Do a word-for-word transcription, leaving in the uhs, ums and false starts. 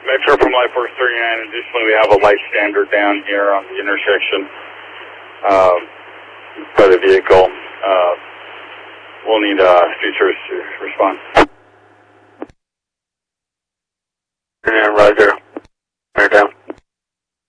Metro from Life Force thirty-nine. Additionally, we have a light standard down here on the intersection uh, by the vehicle. Uh, we'll need uh, features to respond.